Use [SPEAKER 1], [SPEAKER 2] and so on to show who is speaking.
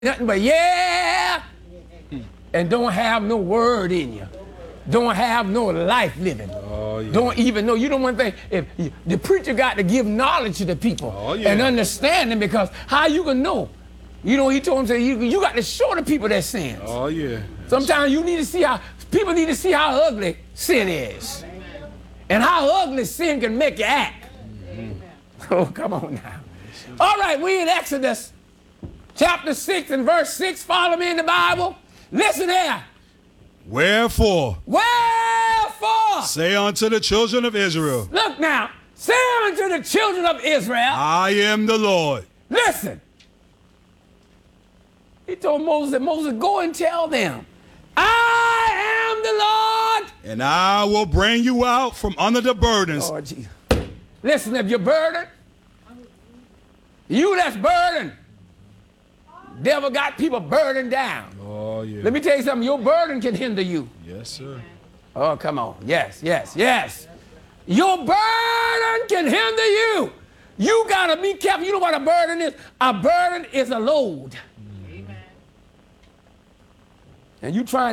[SPEAKER 1] nothing but yeah, and don't have no word in you. Don't have no life living.
[SPEAKER 2] Oh, yeah.
[SPEAKER 1] Don't even know. You know one thing, if the preacher got to give knowledge to the people and understanding, because how you can know? You know, he told him, say, you got to show the people their sins.
[SPEAKER 2] Oh, yeah.
[SPEAKER 1] Sometimes you need to see people need to see how ugly sin is. And how ugly sin can make you act. Oh, come on now. All right, we in Exodus chapter 6 and verse 6. Follow me in the Bible. Listen here.
[SPEAKER 2] Wherefore
[SPEAKER 1] Say
[SPEAKER 2] unto the children of Israel,
[SPEAKER 1] look now, say unto the children of Israel,
[SPEAKER 2] I am the Lord.
[SPEAKER 1] Listen. He told Moses, go and tell them, I am the Lord.
[SPEAKER 2] And I will bring you out from under the burdens.
[SPEAKER 1] Lord Jesus. Listen, if you're burdened, you that's burdened, devil got people burdened down.
[SPEAKER 2] Oh, yeah.
[SPEAKER 1] Let me tell you something, your burden can hinder you.
[SPEAKER 2] Yes, sir.
[SPEAKER 1] Oh, come on. Yes. Your burden can hinder you. You got to be careful. You know what a burden is? A burden is a load. Amen. And you trying